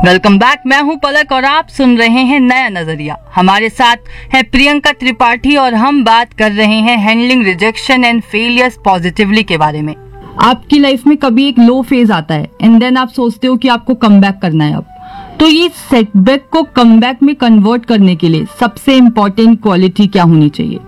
Welcome back. मैं हूं पलक और आप सुन रहे हैं नया नजरिया। हमारे साथ है प्रियंका त्रिपाठी और हम बात कर रहे हैं handling rejection and failures positively के बारे में। आपकी लाइफ में कभी एक लो फेज आता है एंड देन आप सोचते हो कि आपको कम बैक करना है। अब तो ये सेटबैक को कम बैक में कन्वर्ट करने के लिए सबसे इम्पोर्टेंट क्वालिटी क्या होनी चाहिए?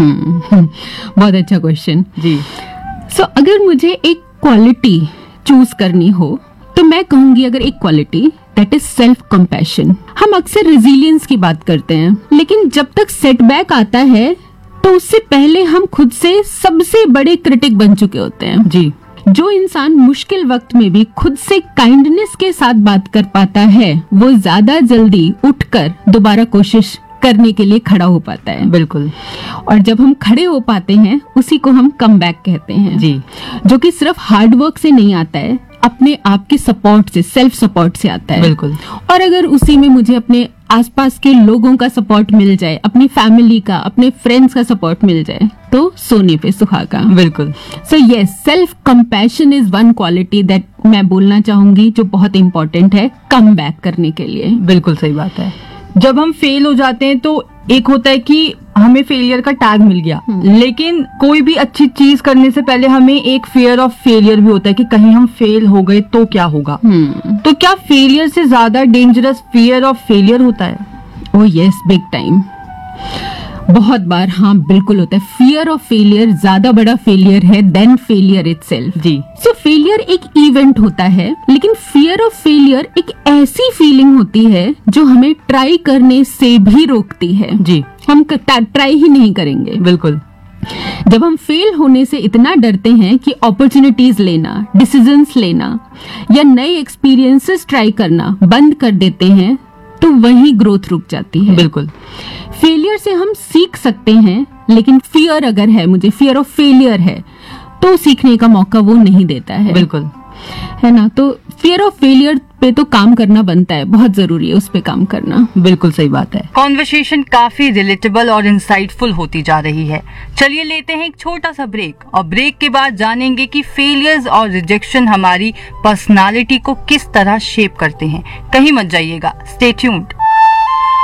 बहुत अच्छा क्वेश्चन जी। सो अगर मुझे एक क्वालिटी चूज करनी हो तो मैं कहूंगी अगर एक quality that is self compassion. हम अक्सर रेजिलियंस की बात करते हैं, लेकिन जब तक सेटबैक आता है तो उससे पहले हम खुद से सबसे बड़े क्रिटिक बन चुके होते हैं। जी। जो इंसान मुश्किल वक्त में भी खुद से काइंडनेस के साथ बात कर पाता है वो ज्यादा जल्दी उठकर दोबारा कोशिश करने के लिए खड़ा हो पाता है। बिल्कुल। और जब हम खड़े हो पाते हैं उसी को हम कमबैक कहते हैं। जी। जो कि सिर्फ हार्ड वर्क से नहीं आता है, अपने आप के सपोर्ट से, सेल्फ सपोर्ट से आता है। बिल्कुल। और अगर उसी में मुझे अपने आसपास के लोगों का सपोर्ट मिल जाए, अपनी फैमिली का, अपने फ्रेंड्स का सपोर्ट मिल जाए तो सोने पे सुहागा। बिल्कुल। So yes, self compassion is one quality that मैं बोलना चाहूंगी जो बहुत इंपॉर्टेंट है कम बैक करने के लिए। बिल्कुल सही बात है। जब हम फेल हो जाते हैं तो एक होता है कि हमें फेलियर का टैग मिल गया, लेकिन कोई भी अच्छी चीज करने से पहले हमें एक फियर ऑफ फेलियर भी होता है कि कहीं हम फेल हो गए तो क्या होगा। तो क्या फेलियर से ज्यादा डेंजरस फियर ऑफ फेलियर होता है? Oh yes, big time. बहुत बार हाँ बिल्कुल होता है। फियर ऑफ फेलियर ज्यादा बड़ा फेलियर है देन फेलियर इटसेल्फ। जी। सो फेलियर एक इवेंट होता है, लेकिन फियर ऑफ फेलियर एक ऐसी फीलिंग होती है जो हमें ट्राई करने से भी रोकती है। जी। हम ट्राई ही नहीं करेंगे। बिल्कुल। जब हम फेल होने से इतना डरते हैं कि अपॉर्चुनिटीज लेना, डिसीजंस लेना या नए एक्सपीरियंसेस ट्राई करना बंद कर देते हैं तो वही ग्रोथ रुक जाती है। बिल्कुल। फेलियर से हम सीख सकते हैं, लेकिन फियर अगर है, मुझे फियर ऑफ फेलियर है, तो सीखने का मौका वो नहीं देता है। बिल्कुल। है ना? तो फियर ऑफ फेलियर पे तो काम करना बनता है, बहुत जरूरी है उस पे काम करना। बिल्कुल सही बात है। कॉन्वर्सेशन काफी रिलेटेबल और इंसाइटफुल होती जा रही है। चलिए लेते हैं एक छोटा सा ब्रेक और ब्रेक के बाद जानेंगे कि फेलियर्स और रिजेक्शन हमारी पर्सनालिटी को किस तरह शेप करते हैं। कहीं मत जाइएगा, स्टे ट्यून्ड।